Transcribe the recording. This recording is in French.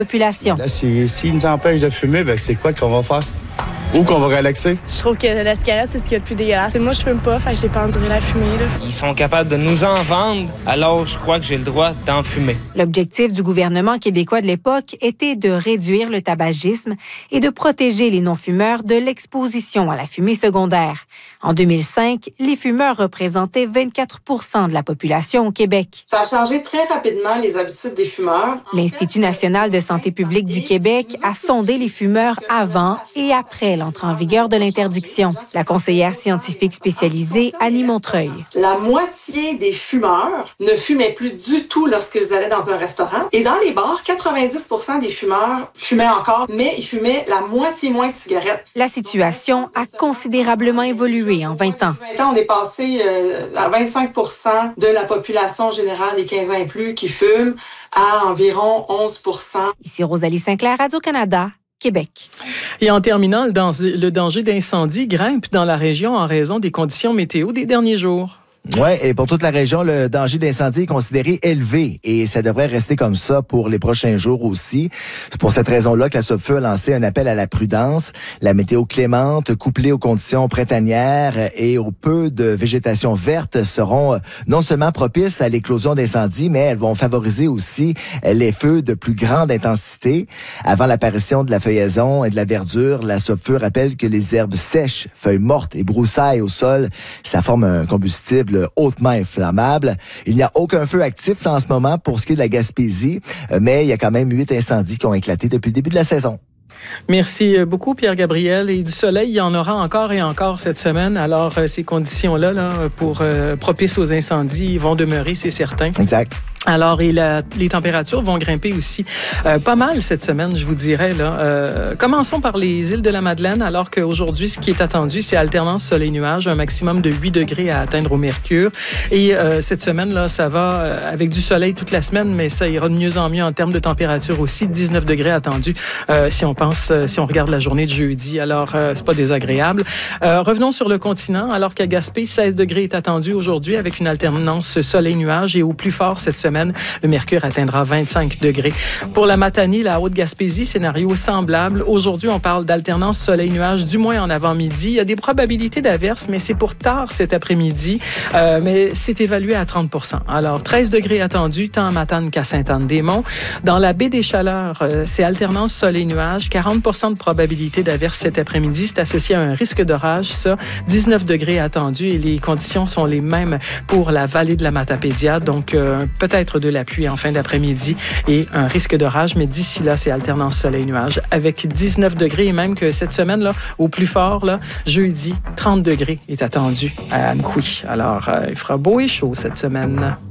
Population. Là, s'ils nous empêchent de fumer, c'est quoi qu'on va faire? Où qu'on va relaxer? Je trouve que la cigarette, c'est ce qu'il y a de plus dégueulasse. Moi, je fume pas, fait que j'ai pas enduré la fumée. Là. Ils sont capables de nous en vendre, alors je crois que j'ai le droit d'en fumer. L'objectif du gouvernement québécois de l'époque était de réduire le tabagisme et de protéger les non-fumeurs de l'exposition à la fumée secondaire. En 2005, les fumeurs représentaient 24 % de la population au Québec. Ça a changé très rapidement les habitudes des fumeurs. L'Institut national de santé publique du Québec a sondé les fumeurs avant et après l'entrée en vigueur de l'interdiction. La conseillère scientifique spécialisée Annie Montreuil. La moitié des fumeurs ne fumaient plus du tout lorsqu'ils allaient dans un restaurant. Et dans les bars, 90 % des fumeurs fumaient encore, mais ils fumaient la moitié moins de cigarettes. La situation a considérablement évolué en 20 ans. En 20 ans, on est passé à 25 % de la population générale des 15 ans et plus qui fument à environ 11 %. Ici Rosalie Sinclair, Radio-Canada, Québec. Et en terminant, le danger d'incendie grimpe dans la région en raison des conditions météo des derniers jours. Oui, et pour toute la région, le danger d'incendie est considéré élevé et ça devrait rester comme ça pour les prochains jours aussi. C'est pour cette raison-là que la SOPFEU a lancé un appel à la prudence. La météo clémente, couplée aux conditions printanières et au peu de végétation verte, seront non seulement propices à l'éclosion d'incendies, mais elles vont favoriser aussi les feux de plus grande intensité. Avant l'apparition de la feuillaison et de la verdure, la SOPFEU rappelle que les herbes sèches, feuilles mortes et broussailles au sol, ça forme un combustible hautement inflammable. Il n'y a aucun feu actif là, en ce moment pour ce qui est de la Gaspésie, mais il y a quand même 8 incendies qui ont éclaté depuis le début de la saison. Merci beaucoup, Pierre-Gabriel. Et du soleil, il y en aura encore et encore cette semaine. Alors, ces conditions-là, pour propices aux incendies, vont demeurer, c'est certain. Exact. Alors, les températures vont grimper aussi pas mal cette semaine, je vous dirais. Commençons par les îles de la Madeleine, alors qu'aujourd'hui, ce qui est attendu, c'est alternance soleil-nuage, un maximum de 8 degrés à atteindre au mercure. Et cette semaine, là, ça va avec du soleil toute la semaine, mais ça ira de mieux en mieux en termes de température aussi. 19 degrés attendus si on regarde la journée de jeudi. Alors, c'est pas désagréable. Revenons sur le continent, alors qu'à Gaspé, 16 degrés est attendu aujourd'hui avec une alternance soleil-nuage et au plus fort cette semaine, le mercure atteindra 25 degrés. Pour la Matanie, la Haute-Gaspésie, scénario semblable. Aujourd'hui, on parle d'alternance soleil-nuage, du moins en avant-midi. Il y a des probabilités d'averses, mais c'est pour tard cet après-midi. Mais c'est évalué à 30 %. Alors, 13 degrés attendus, tant à Matane qu'à Sainte-Anne-des-Monts. Dans la baie des Chaleurs, c'est alternance soleil-nuage, 40 % de probabilité d'averse cet après-midi. C'est associé à un risque d'orage, ça. 19 degrés attendus et les conditions sont les mêmes pour la vallée de la Matapédia. Donc, peut-être de la pluie en fin d'après-midi et un risque d'orage, mais d'ici là, c'est alternance soleil-nuage avec 19 degrés et même que cette semaine, là, au plus fort, là, jeudi, 30 degrés est attendu à Amqui. Alors, il fera beau et chaud cette semaine.